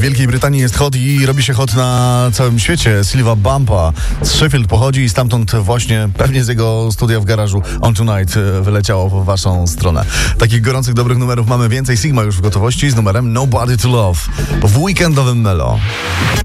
Wielkiej Brytanii jest hot i robi się hot na całym świecie. Silva Bumpa z Sheffield pochodzi i stamtąd właśnie, pewnie z jego studia w garażu On Tonight wyleciało w waszą stronę. Takich gorących, dobrych numerów mamy więcej. Sigma już w gotowości z numerem Nobody to Love w weekendowym Melo.